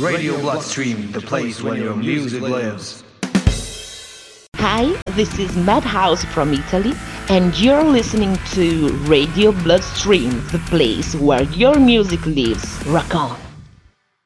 Radio Bloodstream, the place where your music lives. Hi, this is Madhouse from Italy, and you're listening to Radio Bloodstream, the place where your music lives. Rock on!